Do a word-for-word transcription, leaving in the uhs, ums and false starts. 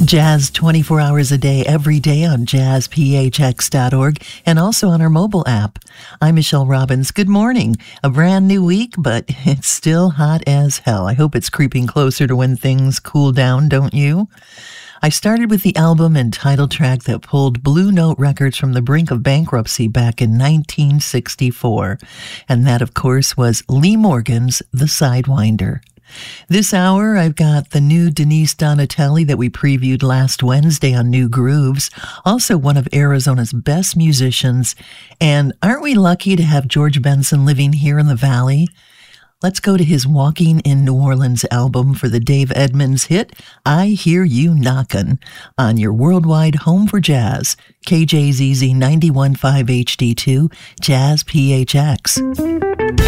Jazz twenty-four hours a day, every day on jazz p h x dot org and also on our mobile app. I'm Michelle Robbins. Good morning. A brand new week, but it's still hot as hell. I hope it's creeping closer to when things cool down, don't you? I started with the album and title track that pulled Blue Note Records from the brink of bankruptcy back in nineteen sixty-four. And that, of course, was Lee Morgan's The Sidewinder. This hour, I've got the new Denise Donatelli that we previewed last Wednesday on New Grooves, also one of Arizona's best musicians. And aren't we lucky to have George Benson living here in the Valley? Let's go to his Walking in New Orleans album for the Dave Edmunds hit, I Hear You Knockin', on your worldwide home for jazz, K J Z Z ninety-one point five H D two, Jazz P H X.